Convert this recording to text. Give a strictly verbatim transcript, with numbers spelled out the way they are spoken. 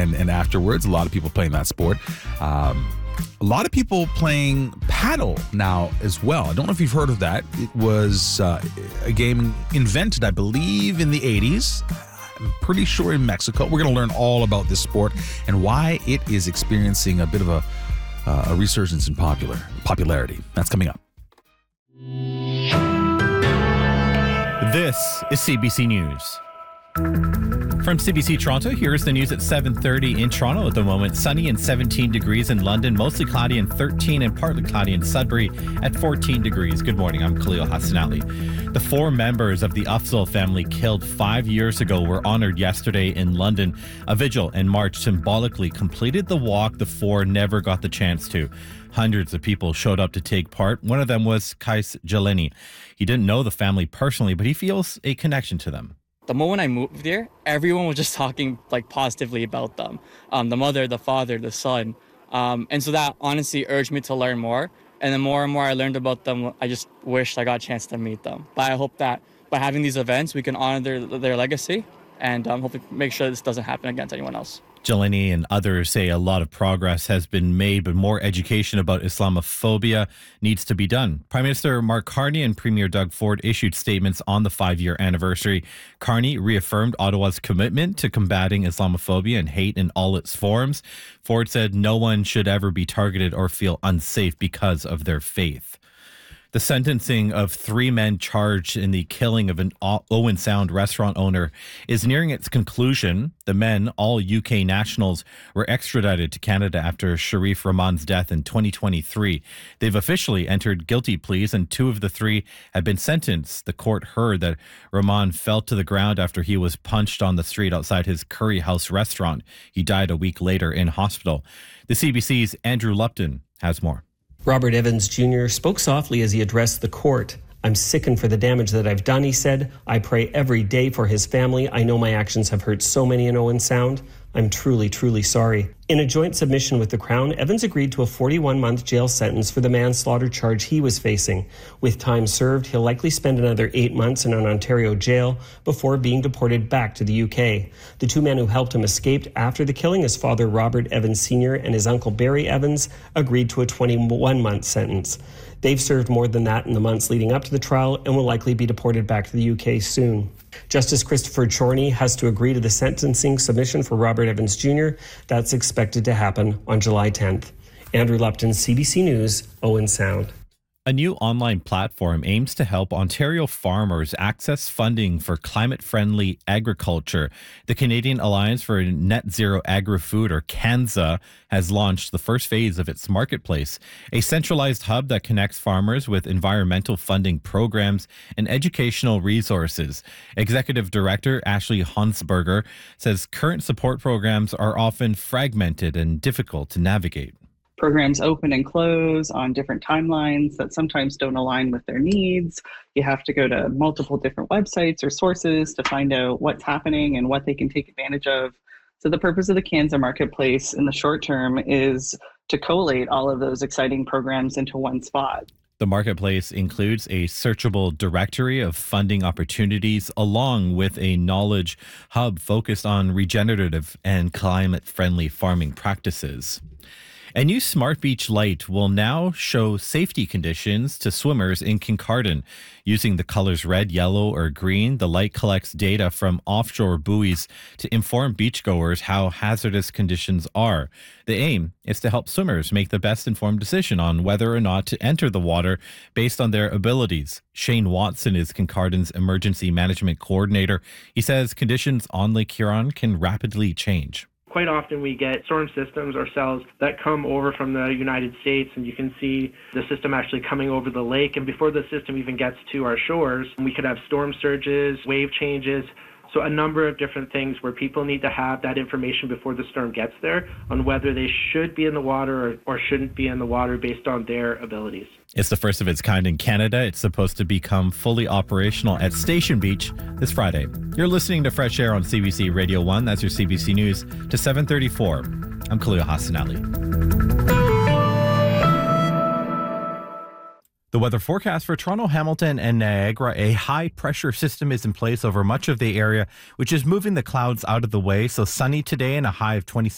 and, and afterwards. A lot of people playing that sport. Um, a lot of people playing paddle now as well. I don't know if you've heard of that. It was uh, a game invented, I believe, in the eighties. I'm pretty sure in Mexico. We're going to learn all about this sport and why it is experiencing a bit of a, uh, a resurgence in popular popularity. That's coming up. This is C B C News. From C B C Toronto, here's the news at seven thirty in Toronto at the moment. Sunny and seventeen degrees in London, mostly cloudy and thirteen and partly cloudy in Sudbury at fourteen degrees. Good morning, I'm Khalil Hassanali. The four members of the Afzal family killed five years ago were honored yesterday in London. A vigil and march symbolically completed the walk the four never got the chance to. Hundreds of people showed up to take part. One of them was Kais Jeleni. He didn't know the family personally, but he feels a connection to them. The moment I moved here, everyone was just talking like positively about them. Um, the mother, the father, the son. Um, and so that honestly urged me to learn more. And the more and more I learned about them, I just wished I got a chance to meet them. But I hope that by having these events, we can honor their, their legacy and um, hopefully make sure this doesn't happen again to anyone else. Jeleni and others say a lot of progress has been made, but more education about Islamophobia needs to be done. Prime Minister Mark Carney and Premier Doug Ford issued statements on the five-year anniversary. Carney reaffirmed Ottawa's commitment to combating Islamophobia and hate in all its forms. Ford said no one should ever be targeted or feel unsafe because of their faith. The sentencing of three men charged in the killing of an Owen Sound restaurant owner is nearing its conclusion. The men, all U K nationals, were extradited to Canada after Sharif Rahman's death in twenty twenty-three. They've officially entered guilty pleas, and two of the three have been sentenced. The court heard that Rahman fell to the ground after he was punched on the street outside his Curry House restaurant. He died a week later in hospital. The C B C's Andrew Lupton has more. Robert Evans Junior spoke softly as he addressed the court. "I'm sickened for the damage that I've done," he said. "I pray every day for his family. I know my actions have hurt so many in Owen Sound. I'm truly, truly sorry." In a joint submission with the Crown, Evans agreed to a forty-one month jail sentence for the manslaughter charge he was facing. With time served, he'll likely spend another eight months in an Ontario jail before being deported back to the U K. The two men who helped him escaped after the killing, his father Robert Evans Senior and his uncle Barry Evans, agreed to a twenty-one month sentence. They've served more than that in the months leading up to the trial and will likely be deported back to the U K soon. Justice Christopher Chorney has to agree to the sentencing submission for Robert Evans Junior That's expected to happen on July tenth. Andrew Lupton, C B C News, Owen Sound. A new online platform aims to help Ontario farmers access funding for climate-friendly agriculture. The Canadian Alliance for Net Zero Agri-Food, or CANZA, has launched the first phase of its marketplace, a centralized hub that connects farmers with environmental funding programs and educational resources. Executive Director Ashley Hansberger says current support programs are often fragmented and difficult to navigate. Programs open and close on different timelines that sometimes don't align with their needs. You have to go to multiple different websites or sources to find out what's happening and what they can take advantage of. So the purpose of the CANZA Marketplace in the short term is to collate all of those exciting programs into one spot. The marketplace includes a searchable directory of funding opportunities along with a knowledge hub focused on regenerative and climate-friendly farming practices. A new Smart Beach light will now show safety conditions to swimmers in Kincardine. Using the colors red, yellow, or green, the light collects data from offshore buoys to inform beachgoers how hazardous conditions are. The aim is to help swimmers make the best informed decision on whether or not to enter the water based on their abilities. Shane Watson is Kincardine's emergency management coordinator. He says conditions on Lake Huron can rapidly change. Quite often we get storm systems or cells that come over from the United States, and you can see the system actually coming over the lake. And before the system even gets to our shores, we could have storm surges, wave changes. So a number of different things where people need to have that information before the storm gets there on whether they should be in the water or, or shouldn't be in the water based on their abilities. It's the first of its kind in Canada. It's supposed to become fully operational at Station Beach this Friday. You're listening to Fresh Air on C B C Radio one. That's your C B C News to seven thirty-four. I'm Khalil Hassanali. The weather forecast for Toronto, Hamilton, and Niagara. A high-pressure system is in place over much of the area, which is moving the clouds out of the way. So sunny today and a high of twenty-six.